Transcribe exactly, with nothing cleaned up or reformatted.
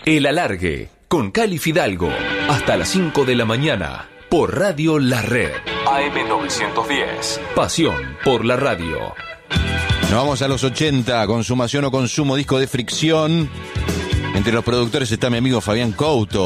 El Alargue, con Cali Fidalgo, hasta las cinco de la mañana, por Radio La Red. A M novecientos diez, pasión por la radio. Nos vamos a los ochenta, consumación o consumo, disco de Fricción. Entre los productores está mi amigo Fabián Couto.